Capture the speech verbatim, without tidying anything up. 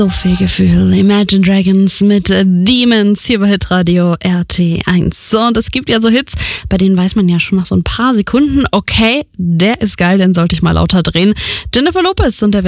So viel Gefühl. Imagine Dragons mit Demons hier bei Hitradio R T eins. So, und es gibt ja so Hits, bei denen weiß man ja schon nach so ein paar Sekunden, okay, der ist geil, den sollte ich mal lauter drehen. Jennifer Lopez und der